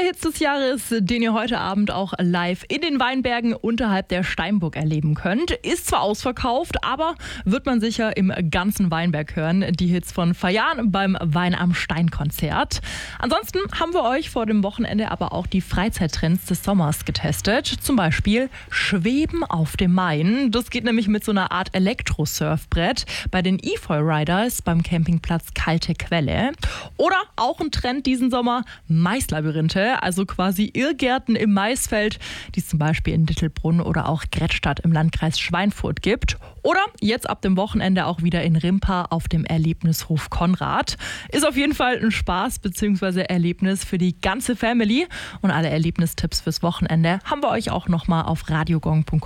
Hits des Jahres, den ihr heute Abend auch live in den Weinbergen unterhalb der Steinburg erleben könnt. Ist zwar ausverkauft, aber wird man sicher im ganzen Weinberg hören. Die Hits von Fajan beim Wein am Stein Konzert. Ansonsten haben wir euch vor dem Wochenende aber auch die Freizeittrends des Sommers getestet. Zum Beispiel Schweben auf dem Main. Das geht nämlich mit so einer Art Elektro-Surfbrett bei den E-Foil-Riders beim Campingplatz Kalte Quelle. Oder auch ein Trend diesen Sommer, Maislabyrinthe, also quasi Irrgärten im Maisfeld, die es zum Beispiel in Dittelbrunn oder auch Grettstadt im Landkreis Schweinfurt gibt. Oder jetzt ab dem Wochenende auch wieder in Rimpa auf dem Erlebnishof Konrad. Ist auf jeden Fall ein Spaß bzw. Erlebnis für die ganze Family. Und alle Erlebnistipps fürs Wochenende haben wir euch auch nochmal auf radiogong.com